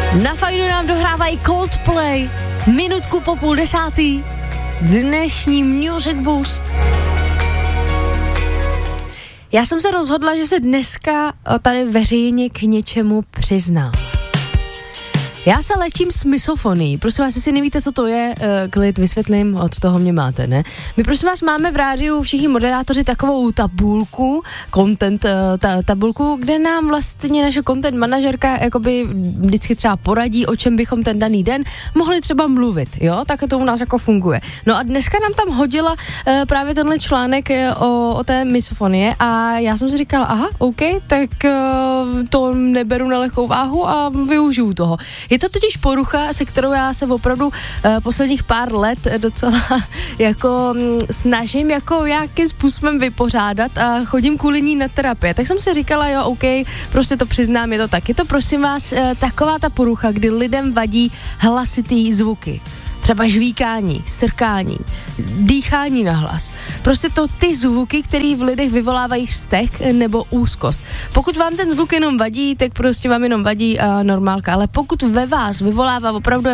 Na Fajnu nám dohrávají Coldplay. Minutku po 9:30. Dnešní Music Boost. Já jsem se rozhodla, že se dneska tady veřejně k něčemu přiznám. Já se léčím s misofonií. Prosím vás, jestli nevíte, co to je, klid vysvětlím, od toho mě máte, ne? My prosím vás máme v rádiu všichni moderátoři takovou tabulku, tabulku, kde nám vlastně naše content manažerka jakoby vždycky třeba poradí, o čem bychom ten daný den mohli třeba mluvit, jo? Tak to u nás jako funguje. No a dneska nám tam hodila právě tenhle článek o té misofonie a já jsem si říkala, aha, OK, tak to neberu na lehkou váhu a využiju toho. Je to totiž porucha, se kterou já se opravdu posledních pár let docela jako snažím jako nějakým způsobem vypořádat a chodím kvůli ní na terapie. Tak jsem si říkala, jo, OK, prostě to přiznám, je to tak. Je to, prosím vás, taková ta porucha, kdy lidem vadí hlasitý zvuky. Třeba žvíkání, srkání, dýchání na hlas. Prostě to ty zvuky, které v lidech vyvolávají vztek nebo úzkost. Pokud vám ten zvuk jenom vadí, tak prostě vám jenom vadí normálka. Ale pokud ve vás vyvolává opravdu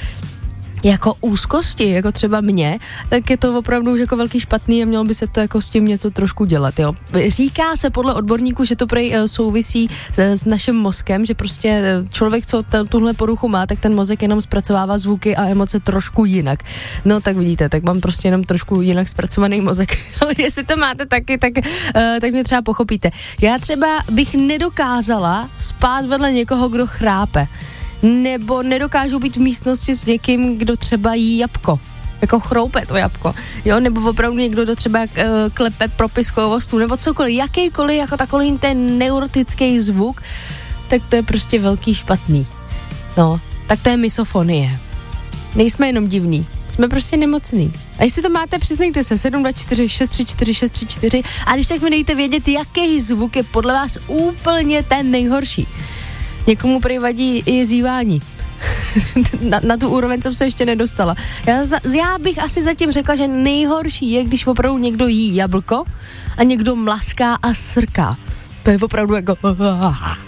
jako úzkosti, jako třeba mě, tak je to opravdu už jako velký špatný a mělo by se to jako s tím něco trošku dělat, jo. Říká se podle odborníků, že to prej souvisí s naším mozkem, že prostě člověk, co tuhle poruchu má, tak ten mozek jenom zpracovává zvuky a emoce trošku jinak. No tak vidíte, tak mám prostě jenom trošku jinak zpracovaný mozek, ale jestli to máte taky, tak mě třeba pochopíte. Já třeba bych nedokázala spát vedle někoho, kdo chrápe. Nebo nedokážu být v místnosti s někým, kdo třeba jí jabko. Jako chroupe to jabko. Jo, nebo opravdu někdo, kdo třeba klepe propiskou vostu, nebo cokoliv, jakýkoliv, jako takový ten neurotický zvuk, tak to je prostě velký špatný. No, tak to je misofonie. Nejsme jenom divní, jsme prostě nemocný. A jestli to máte, přiznejte se, 724 634 634 a když tak mi dejte vědět, jaký zvuk je podle vás úplně ten nejhorší. Někomu prý vadí i zívání. na tu úroveň jsem se ještě nedostala. Já bych asi zatím řekla, že nejhorší je, když opravdu někdo jí jablko a někdo mlaská a srká. To je opravdu jako...